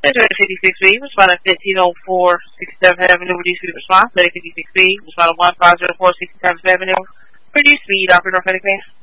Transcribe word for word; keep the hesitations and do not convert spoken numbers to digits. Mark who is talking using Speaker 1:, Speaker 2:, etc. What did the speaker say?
Speaker 1: Desert fifty-six B, respond at fifteen oh four sixty-seventh Avenue, reduce speed response. Lady fifty-six B, respond at one five zero four sixty-seventh Avenue, reduce speed, operator authentic name.